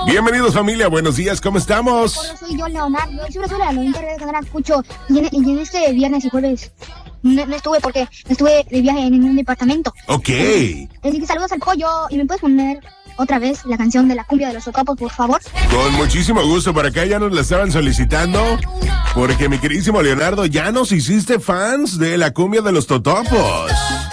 Bienvenidos, familia, buenos días, ¿cómo estamos? Hola, soy yo, Leonardo. Yo soy una de los de Canal Escucho. Y en este viernes y jueves no estuve porque estuve de viaje en un departamento. Ok. Así que saludos al pollo. ¿Y me puedes poner otra vez la canción de la cumbia de los totopos, por favor? Con muchísimo gusto, por acá ya nos la estaban solicitando, porque mi queridísimo Leonardo, ya nos hiciste fans de la cumbia de los totopos.